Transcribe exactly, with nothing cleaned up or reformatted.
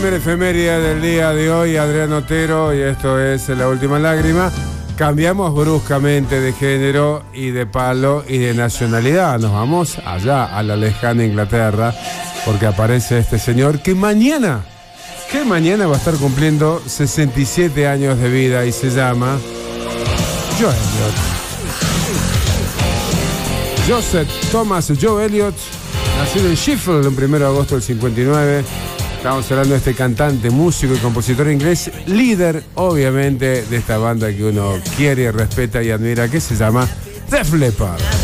Efeméride del día de hoy, Adrián Otero, y esto es La Última Lágrima. Cambiamos bruscamente de género y de palo y de nacionalidad. Nos vamos allá a la lejana Inglaterra, porque aparece este señor que mañana, que mañana va a estar cumpliendo sesenta y siete años de vida y se llama Joe Elliott. Joseph Thomas Joe Elliott, nacido en Sheffield el primero de agosto del cincuenta y nueve. Estamos hablando de este cantante, músico y compositor inglés, líder, obviamente, de esta banda que uno quiere, respeta y admira, que se llama Def Leppard.